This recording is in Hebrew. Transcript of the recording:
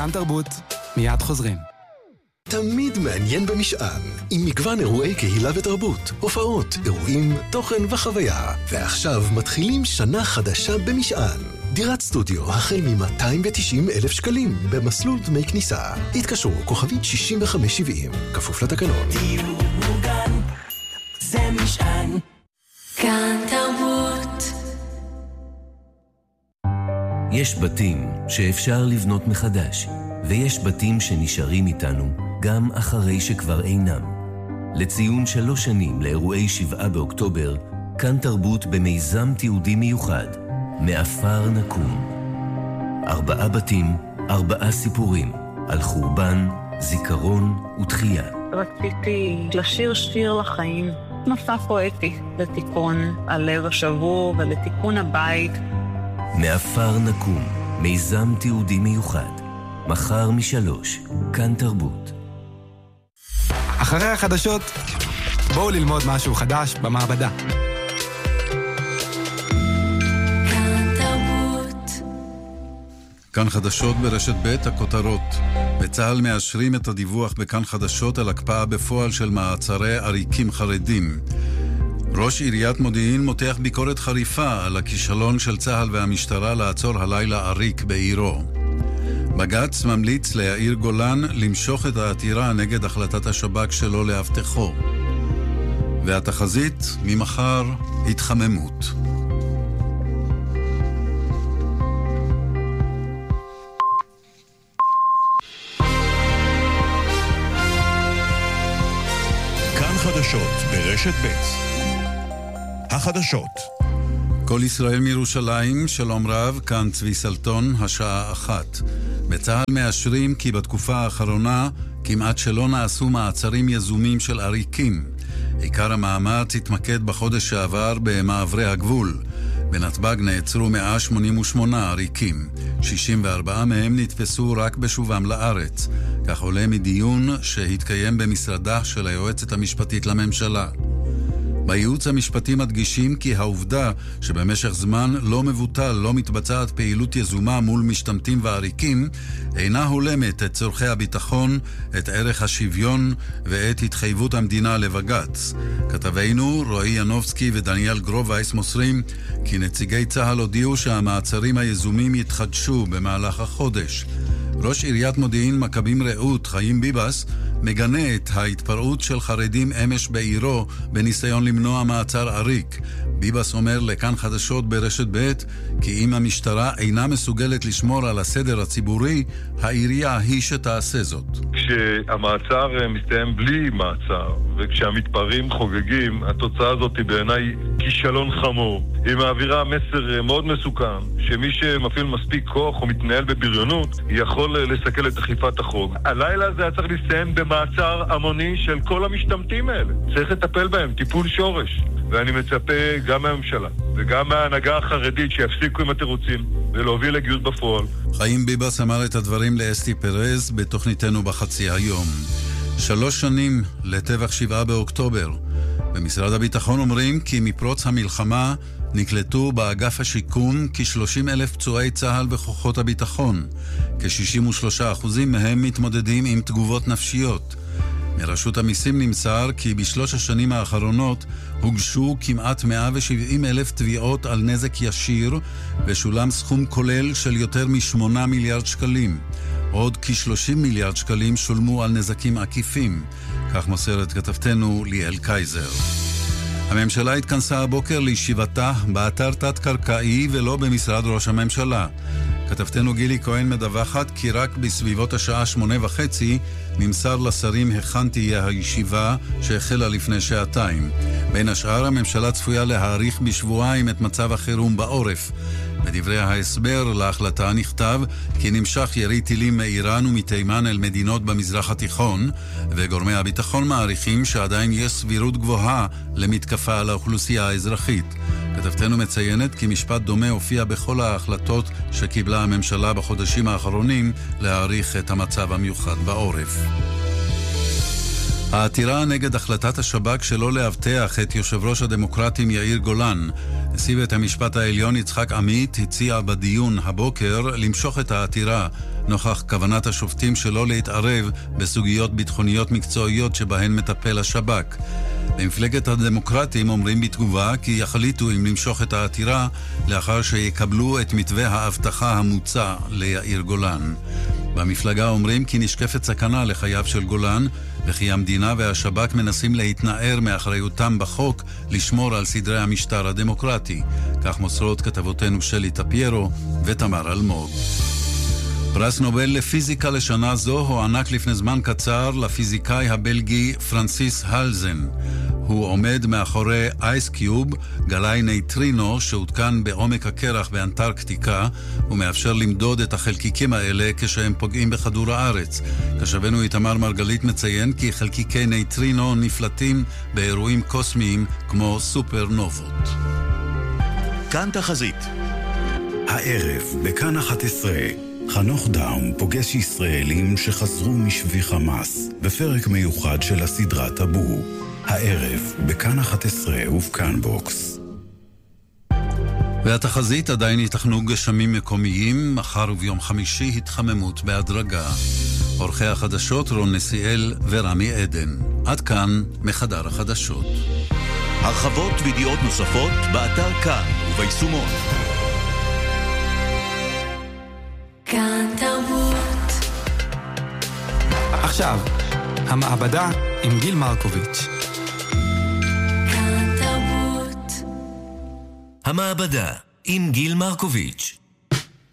כאן תרבות, מיד חוזרים. תמיד מעניין במשען, עם מגוון אירועי קהילה ותרבות, הופעות, אירועים, תוכן וחוויה. ועכשיו מתחילים שנה חדשה במשען. דירת סטודיו החל מ-290,000 שקלים במסלול דמי כניסה. התקשרו כוכבית 6570, כפוף לתקנון. דיור מוגן, זה משען. כאן תרבות. יש בתים שאפשר לבנות מחדש, ויש בתים שנשארים איתנו גם אחרי שכבר אינם. לציון 3 שנים לאירועי 7 באוקטובר, כאן תרבות במיזם תיעודי מיוחד, מאפר נקום. 4 בתים, 4 סיפורים, על חורבן, זיכרון ותחייה. רציתי לשיר שיר לחיים, נוסף פואטי, לתיקון הלב השבור ולתיקון הבית. מאפר נקום, מיזם תיעודי מיוחד. מחר מ3, כאן תרבות. אחרי החדשות, בואו ללמוד משהו חדש במעבדה. כאן תרבות. כאן חדשות ברשת ב' הכותרות. בצה"ל מאשרים את הדיווח בכאן חדשות על הקפאה בפועל של מעצרי עריקים חרדים. ראש עיריית מודיעין מותח ביקורת חריפה על הכישלון של צה"ל והמשטרה לעצור הלילה עריק בעירו. בג"ץ ממליץ ליאיר גולן למשוך את העתירה נגד החלטת השב"כ שלו להבטחו. והתחזית ממחר התחממות. כאן חדשות ברשת ב' החדשות. כל ישראל מירושלים, שלום רב, כאן צבי סלטון, השעה 1. בצה"ל מאשרים כי בתקופה האחרונה כמעט שלא נעשו מעצרים יזומים של עריקים. עיקר המאמץ התמקד בחודש שעבר במעברי הגבול. בנתב"ג נעצרו 188 עריקים. 64 מהם נתפסו רק בשובם לארץ. כך עולה מדיון שהתקיים במשרדה של היועצת המשפטית לממשלה. בייעוץ המשפטי מדגישים כי העובדה שבמשך זמן לא מבוטל לא מתבצעת פעילות יזומה מול משתמטים ועריקים אינה הולמת את צורכי הביטחון, את ערך השוויון ואת התחייבות המדינה לבג"ץ. כתבינו רועי ינובסקי ודניאל גרובייס מוסרים כי נציגי צה"ל הודיעו שהמעצרים היזומים יתחדשו במהלך החודש. ראש עיריית מודיעין מכבים רעות חיים ביבס מגנה את ההתפרעות של חרדים אמש בעירו בניסיון למנוע מעצר עריק. ביבס אומר לכאן חדשות ברשת ב' כי אם המשטרה אינה מסוגלת לשמור על הסדר הציבורי, העירייה היא שתעשה זאת. כשהמעצר מסתיים בלי מעצר וכשהמתפרעים חוגגים, התוצאה הזאת היא בעיניי כישלון חמור. היא מעבירה מסר מאוד מסוכן שמי שמפעיל מספיק כוח או מתנהל בבריונות יכול לסכל את אכיפת החוק. הלילה הזה צריך להסתיים במעצר המוני של כל המשתמטים האלה. צריך לטפל בהם, טיפול שורש. ואני מצפה גם מהממשלה וגם מההנהגה החרדית שיפסיקו עם התירוצים ולהוביל לגיוס בפועל. חיים ביבס אמר את הדברים לאסתי פרז בתוכניתנו בחצי היום. 3 שנים לטבח 7 באוקטובר. במשרד הביטחון אומרים כי מפרוץ המלחמה נקלטו באגף השיקום כ-30,000 פצועי צה"ל וכוחות הביטחון. כ-63% מהם מתמודדים עם תגובות נפשיות. מרשות המיסים נמסר כי ב3 השנים האחרונות הוגשו כמעט 170,000 תביעות על נזק ישיר ושולם סכום כולל של יותר מ8 מיליארד שקלים. עוד כ-30 מיליארד שקלים שולמו על נזקים עקיפים. כך מוסרת כתבתנו ליאל קייזר. הממשלה התכנסה הבוקר לישיבתה באתר תת-קרקעי ולא במשרד ראש הממשלה. כתבתנו גילי כהן מדווחת כי רק בסביבות השעה 8:30 נמסר לשרים היכן תהיה הישיבה שהחלה לפני 2 שעות. בין השאר הממשלה צפויה להאריך בשבועיים את מצב החירום בעורף. בדברי ההסבר להחלטה נכתב כי נמשך ירי טילים מאיראן ומתימן אל מדינות במזרח התיכון, וגורמי הביטחון מעריכים שעדיין יש סבירות גבוהה למתקפה על האוכלוסייה האזרחית. כתבתנו מציינת כי משפט דומה הופיע בכל ההחלטות שקיבלה הממשלה בחודשים האחרונים להאריך את המצב המיוחד בעורף. העתירה נגד החלטת השב"כ שלא להבטח את יושב ראש הדמוקרטים יאיר גולן. נשיא בית המשפט העליון יצחק עמית הציע בדיון הבוקר למשוך את העתירה נוכח כוונת השופטים שלא להתערב בסוגיות ביטחוניות מקצועיות שבהן מטפל השב"כ. במפלגת הדמוקרטים אומרים בתגובה כי יחליטו אם למשוך את העתירה לאחר שיקבלו את מתווה ההבטחה המוצע ליאיר גולן. במפלגה אומרים כי נשקפת סכנה לחייו של גולן וכי המדינה והשב"כ מנסים להתנער מאחריותם בחוק לשמור על סדרי המשטר הדמוקרטי. כך מוסרות כתבותינו שלי טפיירו ותמר אלמוג. פרס נובל לפיזיקה לשנה זו הוענק לפני זמן קצר לפיזיקאי הבלגי פרנסיס הלזן. הוא עומד מאחורי אייסקיוב, גלאי נייטרינו שהותקן בעומק הקרח באנטרקטיקה, ומאפשר למדוד את החלקיקים האלה כשהם פוגעים בכדור הארץ. כתבנו איתמר מרגלית מציין כי חלקיקי נייטרינו נפלטים באירועים קוסמיים כמו סופרנובות. כאן תחזית. הערב בכאן 11 חנוך דאום פוגש ישראלים שחזרו משבי חמאס בפרק מיוחד של הסדרה טאבו. הערב בכאן 11 ובכאן בוקס. והתחזית עדיין יתכנו גשמים מקומיים, מחר וביום חמישי התחממות בהדרגה. עורכי החדשות רון נסיאל ורמי עדן. עד כאן מחדר החדשות. הרחבות וידיעות נוספות באתר כאן וביישומון. כאן תרבות. עכשיו, המעבדה עם גיל מרקוביץ'. כאן תרבות. המעבדה עם גיל מרקוביץ'.